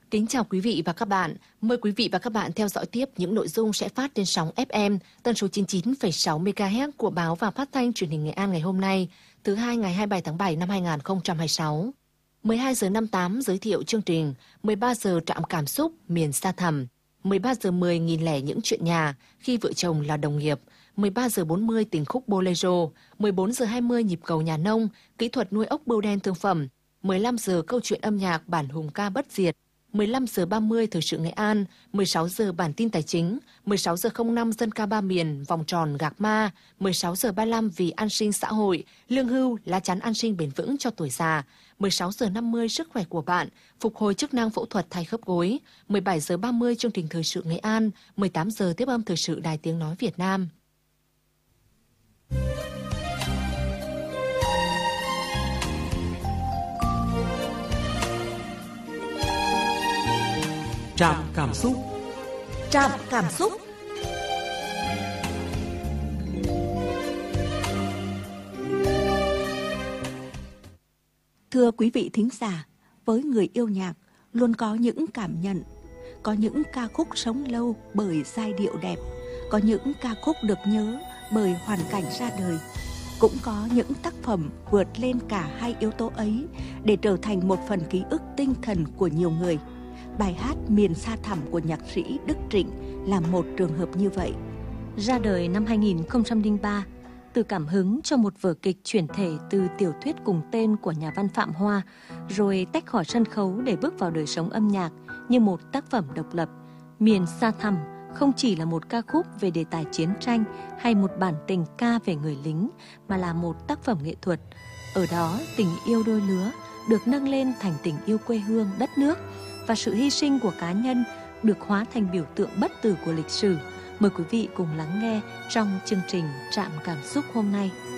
Kính chào quý vị và các bạn. Mời quý vị và các bạn theo dõi tiếp những nội dung sẽ phát trên sóng FM tần số 99,6 MHz của báo và phát thanh truyền hình Nghệ An ngày hôm nay, thứ hai ngày 27 tháng 7 năm 2026. 12 giờ 58 giới thiệu chương trình, 13 giờ trạm cảm xúc miền xa thẳm, 13 giờ 10 nghìn lẻ những chuyện nhà khi vợ chồng là đồng nghiệp, 13 giờ 40 tình khúc bolero, 14 giờ 20 nhịp cầu nhà nông, kỹ thuật nuôi ốc bươu đen thương phẩm, 15 giờ câu chuyện âm nhạc bản hùng ca bất diệt, 15 giờ 30 thời sự Nghệ An, 16 giờ bản tin tài chính, 16 giờ 05 dân ca ba miền, vòng tròn gạc ma, 16 giờ 35 vì an sinh xã hội, lương hưu, lá chắn an sinh bền vững cho tuổi già, 16 giờ 50 sức khỏe của bạn, phục hồi chức năng phẫu thuật thay khớp gối, 17 giờ 30 chương trình thời sự Nghệ An, 18 giờ tiếp âm thời sự Đài Tiếng nói Việt Nam. Trạm cảm xúc. Trạm cảm xúc. Thưa quý vị thính giả, với người yêu nhạc luôn có những cảm nhận, có những ca khúc sống lâu bởi giai điệu đẹp, có những ca khúc được nhớ bởi hoàn cảnh ra đời, cũng có những tác phẩm vượt lên cả hai yếu tố ấy để trở thành một phần ký ức tinh thần của nhiều người. Bài hát Miền xa thẳm của nhạc sĩ Đức Trịnh là một trường hợp như vậy. Ra đời năm 2003, từ cảm hứng cho một vở kịch chuyển thể từ tiểu thuyết cùng tên của nhà văn Phạm Hoa, rồi tách khỏi sân khấu để bước vào đời sống âm nhạc như một tác phẩm độc lập. Miền xa thẳm không chỉ là một ca khúc về đề tài chiến tranh hay một bản tình ca về người lính, mà là một tác phẩm nghệ thuật. Ở đó, tình yêu đôi lứa được nâng lên thành tình yêu quê hương, đất nước, và sự hy sinh của cá nhân được hóa thành biểu tượng bất tử của lịch sử. Mời quý vị cùng lắng nghe trong chương trình Trạm cảm xúc hôm nay.